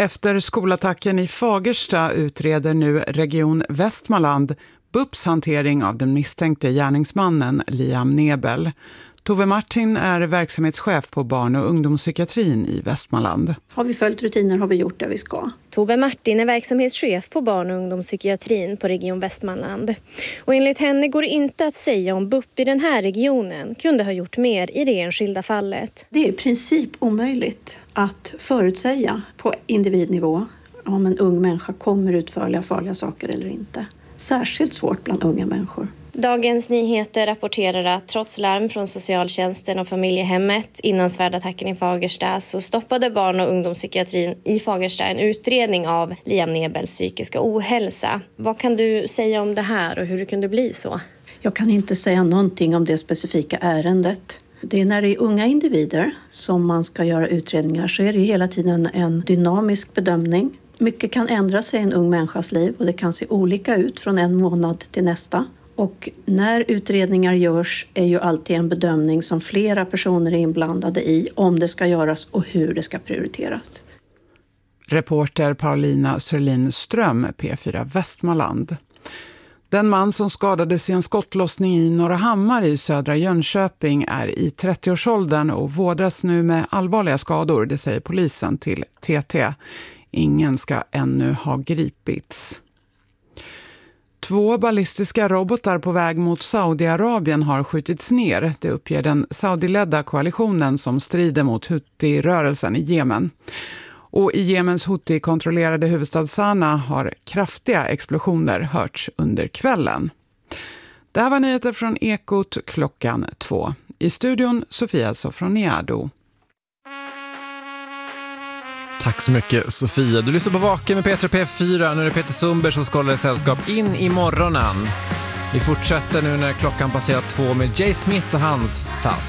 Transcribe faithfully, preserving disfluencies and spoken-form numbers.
Efter skolattacken i Fagersta utreder nu Region Västmanland B U P:s hantering av den misstänkte gärningsmannen Liam Nebel. Tove Martin är verksamhetschef på barn- och ungdomspsykiatrin i Västmanland. Har vi följt rutiner har vi gjort det vi ska. Tove Martin är verksamhetschef på barn- och ungdomspsykiatrin på Region Västmanland. Och enligt henne går det inte att säga om B U P i den här regionen kunde ha gjort mer i det enskilda fallet. Det är i princip omöjligt att förutsäga på individnivå om en ung människa kommer utföra farliga saker eller inte. Särskilt svårt bland unga människor. Dagens Nyheter rapporterar att trots larm från socialtjänsten och familjehemmet innan svärdattacken i Fagersta så stoppade barn- och ungdomspsykiatrin i Fagersta en utredning av Liam Nebels psykiska ohälsa. Vad kan du säga om det här och hur det kunde bli så? Jag kan inte säga någonting om det specifika ärendet. Det är när det är unga individer som man ska göra utredningar så är det hela tiden en dynamisk bedömning. Mycket kan ändra sig i en ung människas liv och det kan se olika ut från en månad till nästa. Och när utredningar görs är ju alltid en bedömning som flera personer är inblandade i om det ska göras och hur det ska prioriteras. Reporter Paulina Sörlin Ström, P fyra Västmanland. Den man som skadades i en skottlossning i Norra Hammar i södra Jönköping är i trettioårsåldern och vårdas nu med allvarliga skador, det säger polisen till T T. Ingen ska ännu ha gripits. Två ballistiska robotar på väg mot Saudiarabien har skjutits ner. Det uppger den saudiledda koalitionen som strider mot Houthi-rörelsen i Jemen. Och i Jemens Houthi-kontrollerade huvudstad Sanaa har kraftiga explosioner hörts under kvällen. Det här var nyheter från Ekot klockan två. I studion Sofia Sofroniado. Tack så mycket Sofia. Du lyssnar på Vaken med Peter P fyra. Nu är det Peter Sundberg som ska hålla sällskap in i morgonen. Vi fortsätter nu när klockan passerar två med Jay Smith och hans Fast.